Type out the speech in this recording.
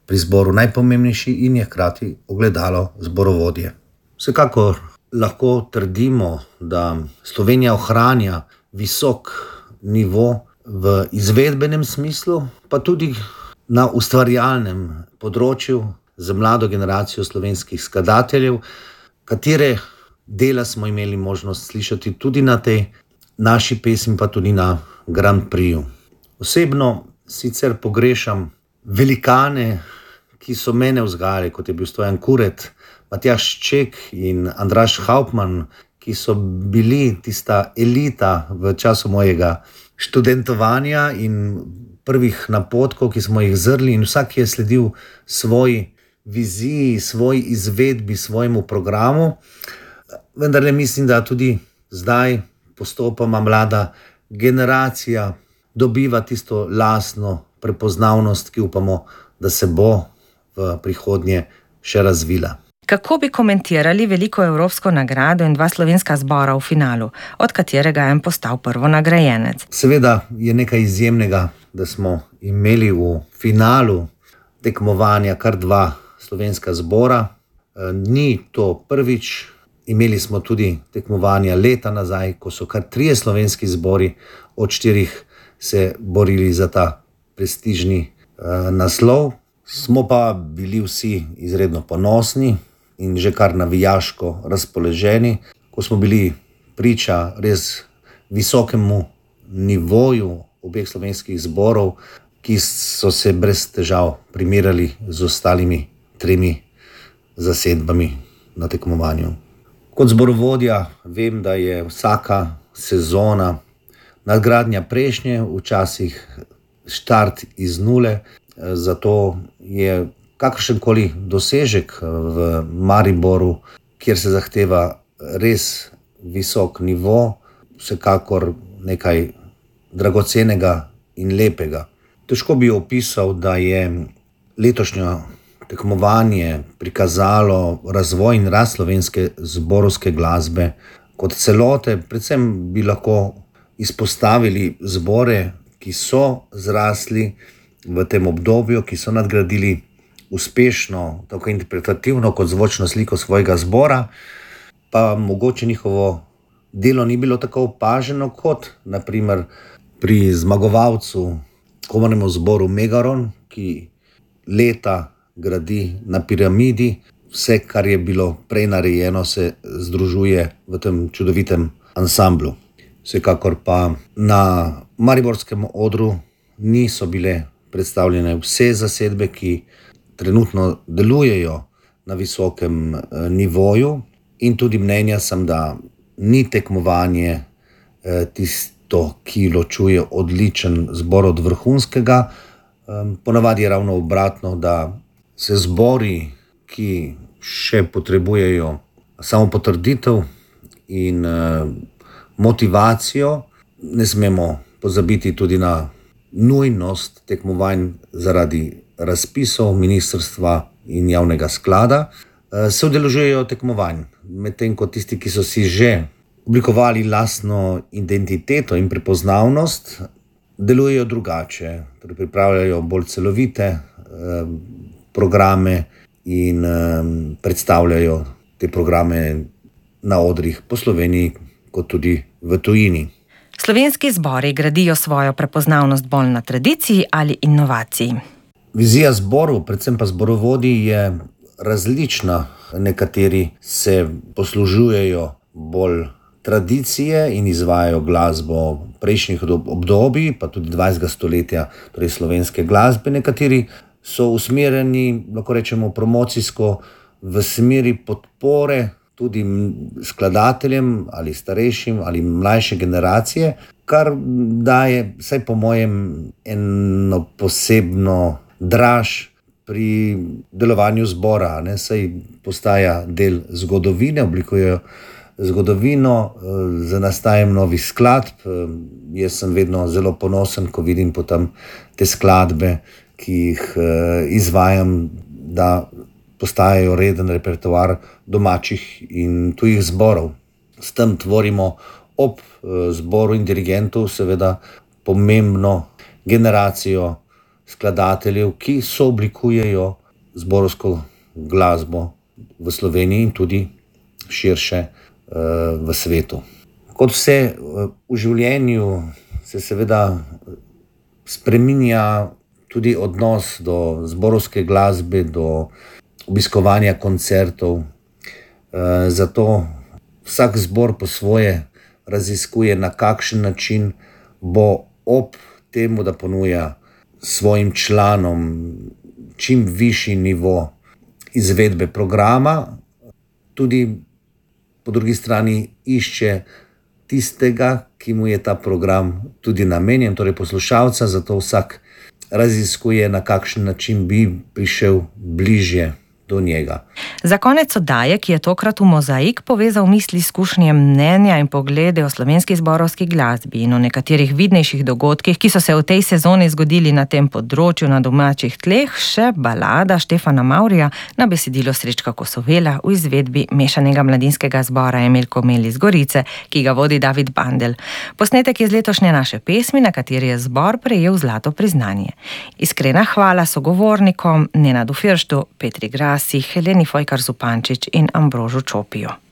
pri zboru najpomembnejši in je hkrati ogledalo zborovodje. Vsekakor lahko trdimo, da Slovenija ohranja visok nivo v izvedbenem smislu, pa tudi na ustvarjalnem področju za mlado generacijo slovenskih skladateljev, katere dela smo imeli možnost slišati tudi na tej naši pesmi, pa tudi na Grand Prixu. Osebno sicer pogrešam velikane, ki so mene vzgajali, kot je bil Stojan Kuret, Matjaž Ček in Andraž Hauptmann, ki so bili tista elita v času mojega študentovanja in prvih napotkov, ki smo jih zrli, in vsak je sledil svoji viziji, svoji izvedbi, svojemu programu. Vendar le mislim, da tudi zdaj postopoma mlada generacija dobiva tisto lastno prepoznavnost, ki upamo, da se bo v prihodnje še razvila. Kako bi komentirali veliko evropsko nagrado in 2 slovenska zbora v finalu, od katerega je en postal prvonagrajenec? Seveda je nekaj izjemnega, da smo imeli v finalu tekmovanja kar 2 slovenska zbora. Ni to prvič, imeli smo tudi tekmovanja leta nazaj, ko so kar 3 slovenski zbori od 4 se borili za ta prestižni naslov. Smo pa bili vsi izredno ponosni in že kar navijaško razpoloženi, ko smo bili priča res visokemu nivoju obeh slovenskih zborov, ki so se brez težav primerjali z ostalimi 3 zasedbami na tekmovanju. Kot zborovodja vem, da je vsaka sezona nadgradnja prejšnje, včasih štart iz nule, zato je kakršenkoli dosežek v Mariboru, kjer se zahteva res visok nivo, vsekakor nekaj dragocenega in lepega. Težko bi opisal, da je letošnjo tekmovanje prikazalo razvoj in rast slovenske zborovske glasbe kot celote. Predvsem bi lahko izpostavili zbore, ki so zrasli v tem obdobju, ki so nadgradili uspešno, tako interpretativno kot zvočno sliko svojega zbora, pa mogoče njihovo delo ni bilo tako opaženo kot naprimer pri zmagovalcu, komornemu zboru Megaron, ki leta gradi na piramidi. Vse, kar je bilo prej narejeno, se združuje v tem čudovitem ansamblu. Vsekakor pa na mariborskem odru niso bile predstavljene vse zasedbe, ki trenutno delujejo na visokem nivoju, in tudi mnenja sem, da ni tekmovanje tisto, ki ločuje odličen zbor od vrhunskega. Ponavadi je ravno obratno, da se zbori, ki še potrebujejo samo potrditev in motivacijo, ne smemo pozabiti tudi na nujnost tekmovanj zaradi razpisov ministrstva in javnega sklada, se udeležujejo tekmovanj, medtem ko tisti, ki so si že oblikovali lastno identiteto in prepoznavnost, delujejo drugače, torej pripravljajo bolj celovite programe in predstavljajo te programe na odrih po Sloveniji kot tudi v tujini. Slovenski zbori gradijo svojo prepoznavnost bolj na tradiciji ali inovaciji? Vizija zborov, predvsem pa zborovodij, je različna. Nekateri se poslužujejo bolj tradicije in izvajajo glasbo prejšnjih obdobij, pa tudi 20. stoletja, torej slovenske glasbe. Nekateri so usmerjeni, lahko rečemo, promocijsko v smeri podpore tudi skladateljem ali starejšim ali mlajše generacije, kar daje, vsaj po mojem, eno posebno draž pri delovanju zbora, saj postaja del zgodovine, oblikujejo zgodovino z nastajanjem novih skladb. Jaz sem vedno zelo ponosen, ko vidim potem te skladbe, ki jih izvajam, da postajajo reden repertoar domačih in tujih zborov. S tem tvorimo ob zboru in dirigentu seveda pomembno generacijo skladateljev, ki sooblikujejo zborovsko glasbo v Sloveniji in tudi širše v svetu. Kot vse v življenju se seveda spreminja tudi odnos do zborovske glasbe, do obiskovanja koncertov. Zato vsak zbor po svoje raziskuje, na kakšen način bo ob temu, da ponuja svojim članom čim višji nivo izvedbe programa, tudi po drugi strani išče tistega, ki mu je ta program tudi namenjen, torej poslušalca, zato vsak raziskuje, na kakšen način bi prišel bližje do njega. Za konec oddaje, ki je tokrat v Mozaik povezal misli, izkušnje, mnenja in poglede o slovenski zborovski glasbi in o nekaterih vidnejših dogodkih, ki so se v tej sezoni zgodili na tem področju na domačih tleh, še balada Štefana Mavrija na besedilo Srečka Kosovela v izvedbi mešanega mladinskega zbora Emil Komel iz Gorice, ki ga vodi David Bandelj. Posnetek je z letošnje naše pesmi, na kateri je zbor prejel zlato priznanje. Iskrena hvala sogovornikom Nenadu Firštu, Petri Grasi, Heleni Fojkar Zupančič in Ambrožu Čopiju.